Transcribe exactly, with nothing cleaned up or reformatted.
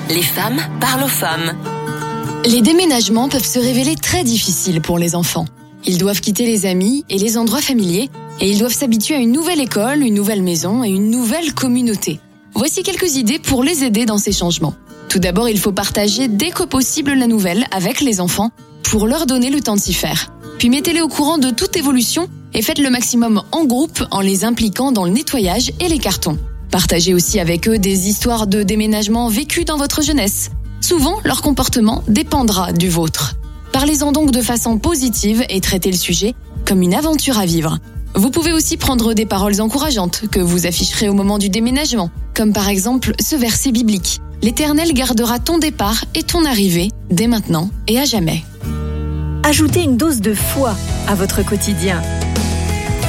Les femmes parlent aux femmes. Les déménagements peuvent se révéler très difficiles pour les enfants. Ils doivent quitter les amis et les endroits familiers et ils doivent s'habituer à une nouvelle école, une nouvelle maison et une nouvelle communauté. Voici quelques idées pour les aider dans ces changements. Tout d'abord, il faut partager dès que possible la nouvelle avec les enfants pour leur donner le temps de s'y faire. Puis mettez-les au courant de toute évolution et faites le maximum en groupe en les impliquant dans le nettoyage et les cartons. Partagez aussi avec eux des histoires de déménagement vécues dans votre jeunesse. Souvent, leur comportement dépendra du vôtre. Parlez-en donc de façon positive et traitez le sujet comme une aventure à vivre. Vous pouvez aussi prendre des paroles encourageantes que vous afficherez au moment du déménagement, comme par exemple ce verset biblique. L'Éternel gardera ton départ et ton arrivée dès maintenant et à jamais. Ajoutez une dose de foi à votre quotidien.